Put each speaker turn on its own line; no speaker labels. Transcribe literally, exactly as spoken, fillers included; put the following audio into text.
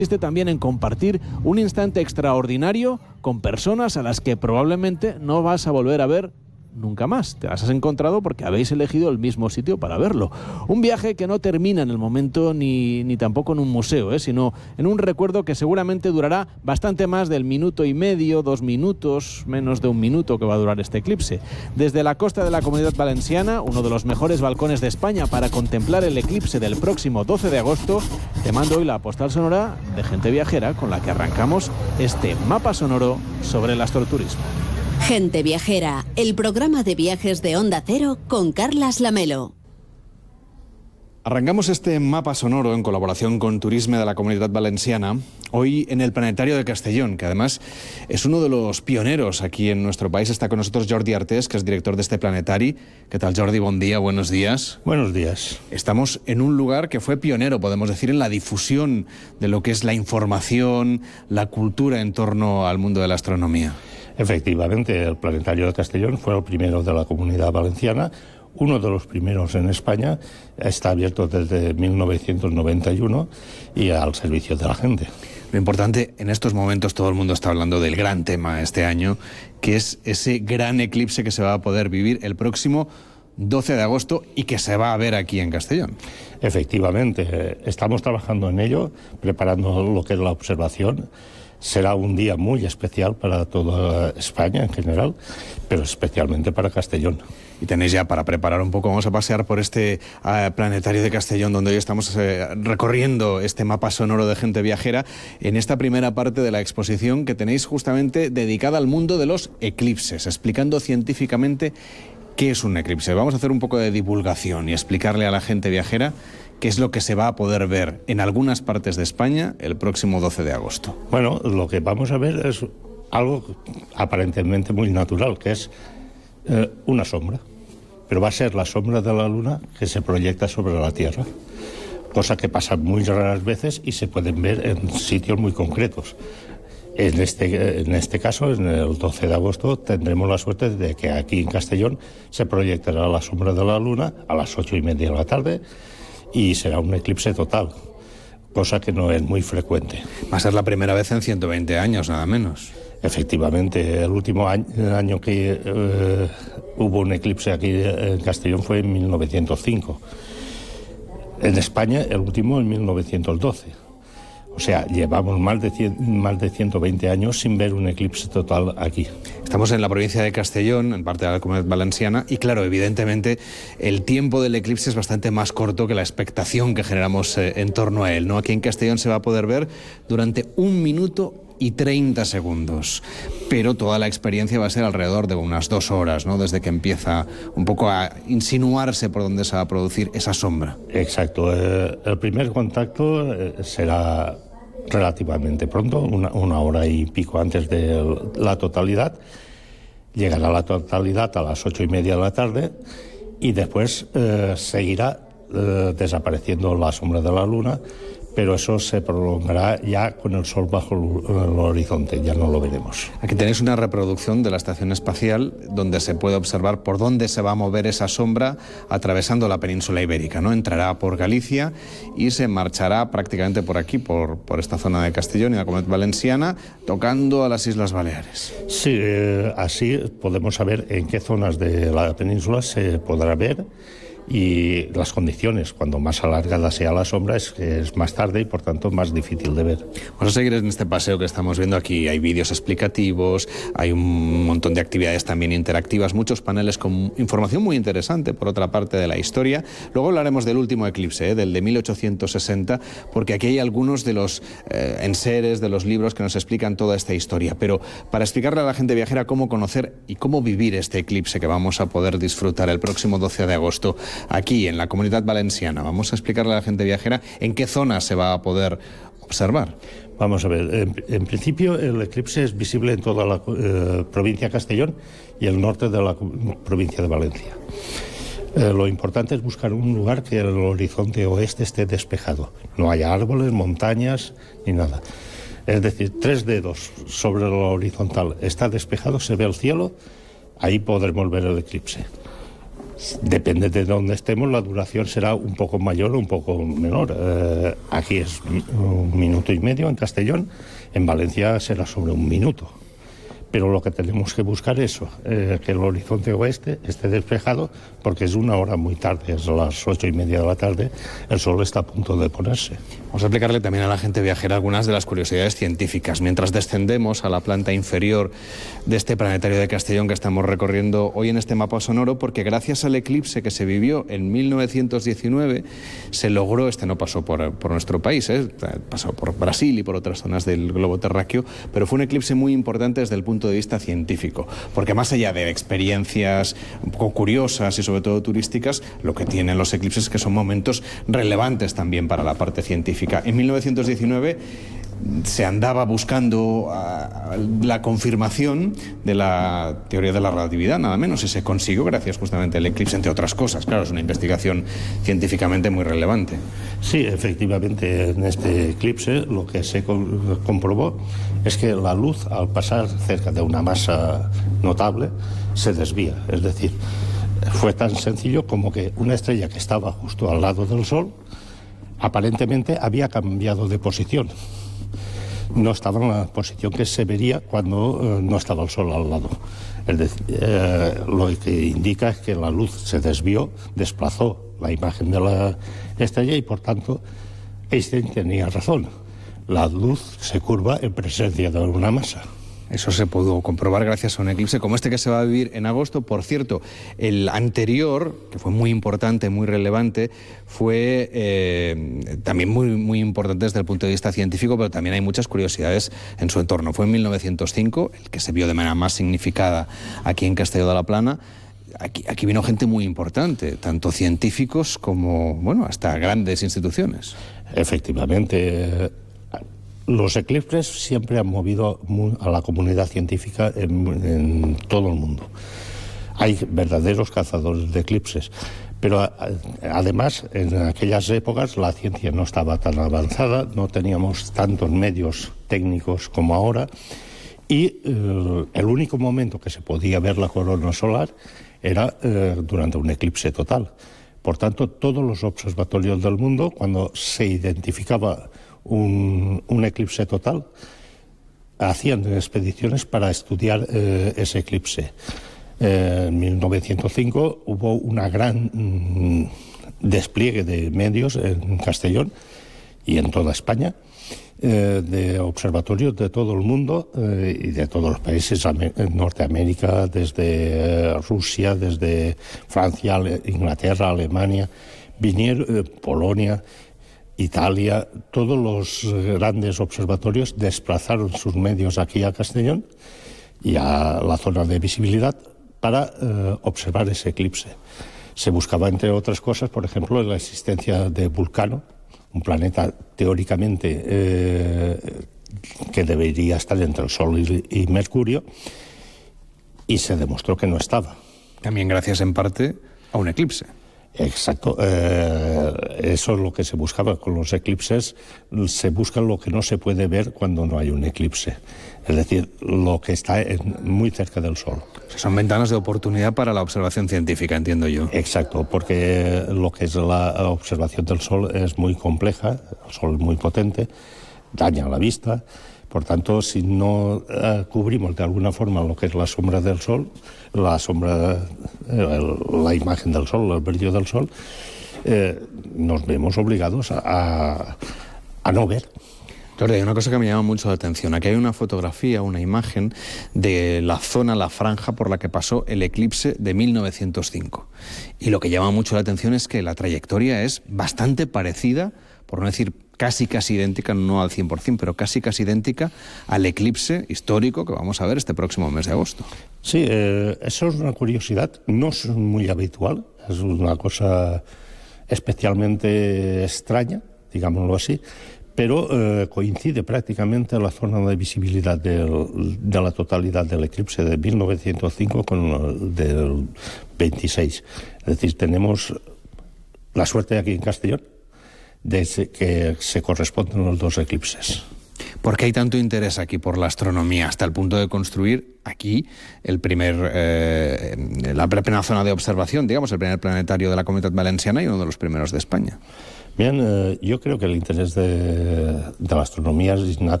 Consiste también en compartir un instante extraordinario con personas a las que probablemente no vas a volver a ver nunca más. Te las has encontrado porque habéis elegido el mismo sitio para verlo. Un viaje que no termina en el momento ni, ni tampoco en un museo, ¿eh? sino en un recuerdo que seguramente durará bastante más del minuto y medio, dos minutos, menos de un minuto que va a durar este eclipse. Desde la costa de la Comunidad Valenciana, uno de los mejores balcones de España para contemplar el eclipse del próximo doce de agosto, te mando hoy la postal sonora de Gente Viajera con la que arrancamos este mapa sonoro sobre el astroturismo.
Gente Viajera, el programa de viajes de Onda Cero con Carlas Lamelo.
Arrancamos este mapa sonoro en colaboración con Turisme de la Comunidad Valenciana, hoy en el Planetario de Castellón, que además es uno de los pioneros aquí en nuestro país. Está con nosotros Jordi Artés, que es director de este planetari. ¿Qué tal, Jordi? Buen día, buenos días.
Buenos días.
Estamos en un lugar que fue pionero, podemos decir, en la difusión de lo que es la información, la cultura en torno al mundo de la astronomía.
Efectivamente, el Planetario de Castellón fue el primero de la Comunidad Valenciana, uno de los primeros en España. Está abierto desde mil novecientos noventa y uno y al servicio de la gente.
Lo importante, en estos momentos todo el mundo está hablando del gran tema este año, que es ese gran eclipse que se va a poder vivir el próximo doce de agosto y que se va a ver aquí en Castellón.
Efectivamente, estamos trabajando en ello, preparando lo que es la observación. Será un día muy especial para toda España en general, pero especialmente para Castellón.
Y tenéis ya para preparar un poco, vamos a pasear por este uh, Planetario de Castellón, donde hoy estamos eh, recorriendo este mapa sonoro de Gente Viajera, en esta primera parte de la exposición que tenéis justamente dedicada al mundo de los eclipses, explicando científicamente qué es un eclipse. Vamos a hacer un poco de divulgación y explicarle a la gente viajera qué es lo que se va a poder ver en algunas partes de España el próximo doce de agosto.
Bueno, lo que vamos a ver es algo aparentemente muy natural, que es eh, una sombra. Pero va a ser la sombra de la Luna que se proyecta sobre la Tierra, cosa que pasa muy raras veces y se pueden ver en sitios muy concretos. En este, en este caso, en el doce de agosto, tendremos la suerte de que aquí en Castellón se proyectará la sombra de la Luna a las ocho y media de la tarde y será un eclipse total, cosa que no es muy frecuente.
Va a ser la primera vez en ciento veinte años, nada menos.
Efectivamente, el último año, año que eh, hubo un eclipse aquí en Castellón fue en mil novecientos cinco. En España, el último en mil novecientos doce. O sea, llevamos más de, cien, más de ciento veinte años sin ver un eclipse total aquí.
Estamos en la provincia de Castellón, en parte de la Comunidad Valenciana, y claro, evidentemente el tiempo del eclipse es bastante más corto que la expectación que generamos eh, en torno a él, ¿no? Aquí en Castellón se va a poder ver durante un minuto y treinta segundos, pero toda la experiencia va a ser alrededor de unas dos horas, ¿no? Desde que empieza un poco a insinuarse por dónde se va a producir esa sombra.
Exacto. Eh, el primer contacto eh, será relativamente pronto, una, una hora y pico antes de la totalidad. Llegará la totalidad a las ocho y media de la tarde y después eh, seguirá eh, desapareciendo la sombra de la Luna, pero eso se prolongará ya con el sol bajo el horizonte, ya no lo veremos.
Aquí tenéis una reproducción de la estación espacial donde se puede observar por dónde se va a mover esa sombra atravesando la península ibérica, ¿no? Entrará por Galicia y se marchará prácticamente por aquí, por, por esta zona de Castellón y la Comunidad Valenciana, tocando a las Islas Baleares.
Sí, eh, así podemos saber en qué zonas de la península se podrá ver y las condiciones. Cuando más alargada sea la sombra es, es más tarde y por tanto más difícil de ver.
Vamos a seguir en este paseo que estamos viendo aquí. Hay vídeos explicativos, hay un montón de actividades también interactivas, muchos paneles con información muy interesante por otra parte de la historia. Luego hablaremos del último eclipse, ¿eh? del de mil ochocientos sesenta, porque aquí hay algunos de los eh, enseres, de los libros que nos explican toda esta historia. Pero para explicarle a la gente viajera cómo conocer y cómo vivir este eclipse que vamos a poder disfrutar el próximo doce de agosto, aquí en la Comunidad Valenciana. Vamos a explicarle a la gente viajera en qué zona se va a poder observar.
Vamos a ver, en, en principio el eclipse es visible en toda la eh, provincia de Castellón y el norte de la provincia de Valencia. Eh, lo importante es buscar un lugar que el horizonte oeste esté despejado. No haya árboles, montañas ni nada. Es decir, tres dedos sobre lo horizontal está despejado, se ve el cielo, ahí podremos ver el eclipse. Depende de dónde estemos, la duración será un poco mayor o un poco menor. Eh, aquí es un minuto y medio en Castellón, en Valencia será sobre un minuto. Pero lo que tenemos que buscar es eso, eh, que el horizonte oeste esté despejado, porque es una hora muy tarde, es las ocho y media de la tarde, el sol está a punto de ponerse.
Vamos a explicarle también a la gente viajera algunas de las curiosidades científicas. Mientras descendemos a la planta inferior de este planetario de Castellón que estamos recorriendo hoy en este mapa sonoro, porque gracias al eclipse que se vivió en mil novecientos diecinueve, se logró, este no pasó por, por nuestro país, ¿eh? Pasó por Brasil y por otras zonas del globo terráqueo, pero fue un eclipse muy importante desde el punto de vista científico, porque más allá de experiencias un poco curiosas y sobre todo turísticas, lo que tienen los eclipses es que son momentos relevantes también para la parte científica. En mil novecientos diecinueve se andaba buscando uh, la confirmación de la teoría de la relatividad, nada menos, y se consiguió gracias justamente al eclipse, entre otras cosas. Claro, es una investigación científicamente muy relevante.
Sí, efectivamente, en este eclipse lo que se comprobó es que la luz, al pasar cerca de una masa notable, se desvía. Es decir, fue tan sencillo como que una estrella que estaba justo al lado del Sol aparentemente había cambiado de posición. No estaba en la posición que se vería cuando eh, no estaba el Sol al lado. Es decir, eh, lo que indica es que la luz se desvió, desplazó la imagen de la estrella y, por tanto, Einstein tenía razón. La luz se curva en presencia de una masa.
Eso se pudo comprobar gracias a un eclipse como este que se va a vivir en agosto. Por cierto, el anterior, que fue muy importante, muy relevante, fue eh, también muy, muy importante desde el punto de vista científico, pero también hay muchas curiosidades en su entorno. Fue en mil novecientos cinco, el que se vio de manera más significada aquí en Castelló de la Plana. Aquí, aquí vino gente muy importante, tanto científicos como, bueno, hasta grandes instituciones.
Efectivamente. Los eclipses siempre han movido a la comunidad científica en, en todo el mundo. Hay verdaderos cazadores de eclipses, pero además en aquellas épocas la ciencia no estaba tan avanzada, no teníamos tantos medios técnicos como ahora, y eh, el único momento que se podía ver la corona solar era eh, durante un eclipse total. Por tanto, todos los observatorios del mundo, cuando se identificaba Un, un eclipse total, hacían expediciones para estudiar eh, ese eclipse. Eh, en mil novecientos cinco hubo una gran mm, despliegue de medios en Castellón y en toda España, eh, de observatorios de todo el mundo eh, y de todos los países, en Norteamérica, desde eh, Rusia, desde Francia, Inglaterra, Alemania, vinieron, eh, Polonia, Italia, todos los grandes observatorios desplazaron sus medios aquí a Castellón y a la zona de visibilidad para eh, observar ese eclipse. Se buscaba, entre otras cosas, por ejemplo, la existencia de Vulcano, un planeta teóricamente eh, que debería estar entre el Sol y, y Mercurio, y se demostró que no estaba.
También gracias en parte a un eclipse.
Exacto, eh, eso es lo que se buscaba con los eclipses. Se busca lo que no se puede ver cuando no hay un eclipse, es decir, lo que está en, muy cerca del Sol.
Son ventanas de oportunidad para la observación científica, entiendo yo.
Exacto, porque lo que es la observación del Sol es muy compleja, el Sol es muy potente, daña la vista. Por tanto, si no eh, cubrimos de alguna forma lo que es la sombra del Sol, la sombra, eh, la imagen del Sol, el brillo del Sol, eh, nos vemos obligados a, a, a no ver.
Claro, hay una cosa que me llama mucho la atención. Aquí hay una fotografía, una imagen de la zona, la franja por la que pasó el eclipse de mil novecientos cinco. Y lo que llama mucho la atención es que la trayectoria es bastante parecida, por no decir casi casi idéntica, no al cien por ciento, pero casi casi idéntica al eclipse histórico que vamos a ver este próximo mes de agosto.
Sí, eh, eso es una curiosidad, no es muy habitual, es una cosa especialmente extraña, digámoslo así, pero eh, coincide prácticamente la zona de visibilidad del, de la totalidad del eclipse de mil novecientos cinco con el del veintiséis. Es decir, tenemos la suerte aquí en Castellón de que se corresponden los dos eclipses.
¿Por qué hay tanto interés aquí por la astronomía hasta el punto de construir aquí el primer, eh, la primera zona de observación, digamos, el primer planetario de la Comunitat Valenciana y uno de los primeros de España?
Bien, eh, yo creo que el interés de, de la astronomía es innato.